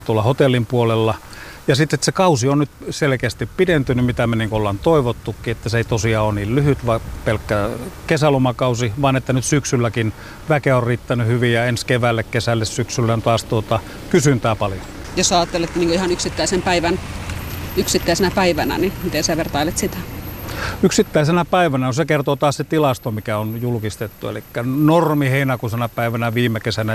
tuolla hotellin puolella. Ja sitten että se kausi on nyt selkeästi pidentynyt, mitä me niin ollaan toivottukin, että se ei tosiaan ole niin lyhyt, vaan pelkkä kesälomakausi, vaan että nyt syksylläkin väkeä on riittänyt hyvin ja ensi keväälle, kesälle, syksyllä on taas kysyntää paljon. Jos ajattelet niin ihan yksittäisenä päivänä, niin miten sä vertailet sitä? Yksittäisenä päivänä, se kertoo taas se tilasto, mikä on julkistettu. Eli normi heinäkuisena päivänä viime kesänä 700-800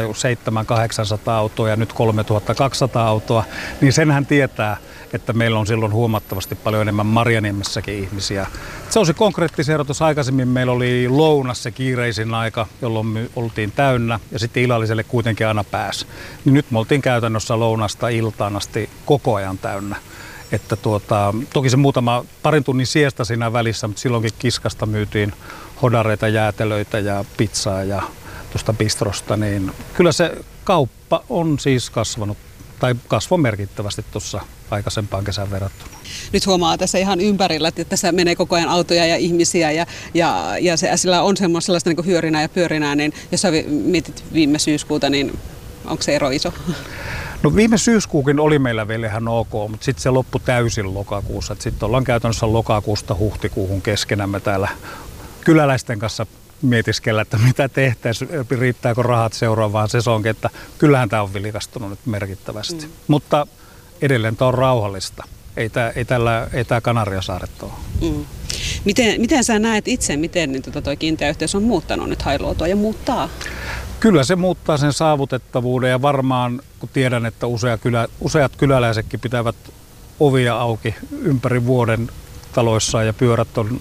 autoa ja nyt 3200 autoa, niin senhän tietää, että meillä on silloin huomattavasti paljon enemmän Marjaniemessäkin ihmisiä. Se on se konkreettinen erotus. Aikaisemmin meillä oli lounas se kiireisin aika, jolloin me oltiin täynnä ja sitten illalliselle kuitenkin aina pääsi. Niin nyt me oltiin käytännössä lounasta iltaan asti koko ajan täynnä. Että toki se parin tunnin siesta siinä välissä, mutta silloinkin kiskasta myytiin hodareita, jäätelöitä ja pizzaa ja tuosta bistrosta, niin kyllä se kauppa on siis kasvanut tai kasvoi merkittävästi tuossa aikaisempaan kesän verrattuna. Nyt huomaa tässä ihan ympärillä, että tässä menee koko ajan autoja ja ihmisiä ja sillä on sellaista niin kuin hyörinää ja pyörinää, niin jos sä mietit viime syyskuuta, niin onko se ero iso? No viime syyskuukin oli meillä vielä ihan ok, mutta sitten se loppui täysin lokakuussa. Sitten ollaan käytännössä lokakuusta huhtikuuhun keskenämme täällä kyläläisten kanssa mietiskellä, että mitä tehtäisiin, riittääkö rahat seuraavaan sesonkin, että kyllähän tämä on vilkastunut nyt merkittävästi. Mutta edelleen tämä on rauhallista, ei tämä Kanariasaaret ole. Miten sä näet itse, miten toi kiinteä yhteys on muuttanut nyt Hailuotoa ja muuttaa? Kyllä se muuttaa sen saavutettavuuden ja varmaan, kun tiedän, että useat kyläläisetkin pitävät ovia auki ympäri vuoden taloissaan ja pyörät on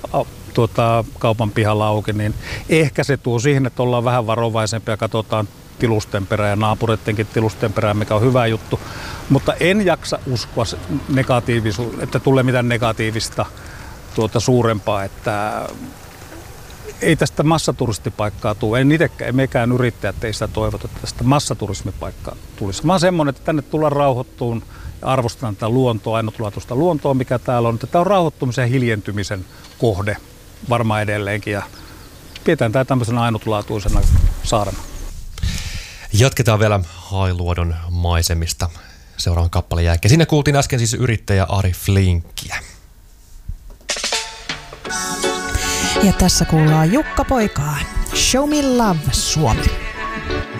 kaupan pihalla auki, niin ehkä se tuo siihen, että ollaan vähän varovaisempia ja katsotaan tilusten perään ja naapurittenkin tilusten perään, mikä on hyvä juttu. Mutta en jaksa uskoa että tulee mitään negatiivista suurempaa, että ei tästä massaturistipaikkaa tule. Ei mekään yrittäjät ei sitä toivota, että tästä massaturismipaikkaa tulisi. Vaan semmoinen, että tänne tullaan rauhoittuun ja arvostetaan tätä luontoa, ainutlaatuista luontoa, mikä täällä on. Tämä on rauhoittumisen ja hiljentymisen kohde varmaan edelleenkin ja pidetään tämä tämmöisenä ainutlaatuisena saarena. Jatketaan vielä Hailuodon maisemista seuraavan kappaleen jälkeen. Siinä kuultiin äsken siis yrittäjä Ari Flinkiä. Ja tässä kuullaan Jukka Poikaa. Show me love, Suomi.